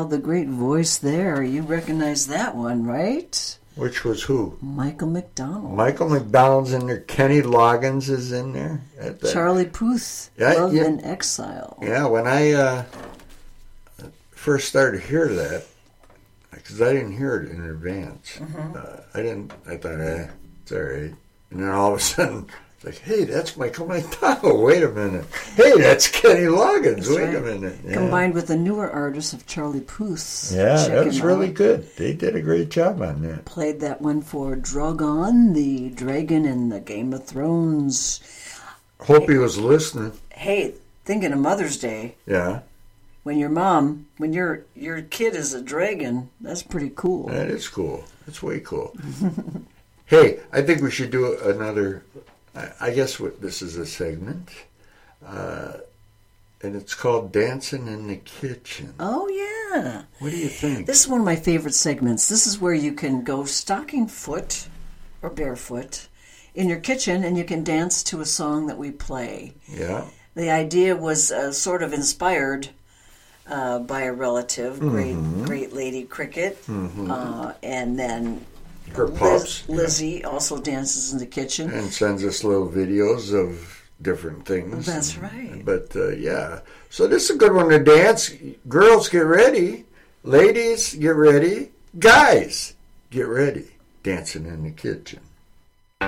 Well, the great voice there, you recognize that one, right? Which was who? Michael McDonald. Michael McDonald's in there. Kenny Loggins is in there. Charlie Puth, Love in Exile. Yeah, when I first started to hear that, because I didn't hear it in advance. I thought, it's all right. And then all of a sudden, it's like, hey, that's Michael McDonald. Wait a minute. Hey, that's Kenny Loggins. Wait a minute. Yeah. Combined with the newer artist of Charlie Puth. Yeah, that was really good. They did a great job on that. Played that one for Drogon, the dragon in the Game of Thrones. Hope he was listening. Hey, thinking of Mother's Day. Yeah. When your kid is a dragon, that's pretty cool. That is cool. That's way cool. Hey, I think we should do another, I guess this is a segment, and it's called Dancing in the Kitchen. Oh, yeah. What do you think? This is one of my favorite segments. This is where you can go stocking foot or barefoot in your kitchen, and you can dance to a song that we play. Yeah. The idea was sort of inspired by a relative, great Lady Cricket, and then her pups. Lizzie also dances in the kitchen and sends us little videos of different things. That's right. But yeah, so this is a good one to dance. Girls, get ready. Ladies, get ready. Guys, get ready. Dancing in the kitchen.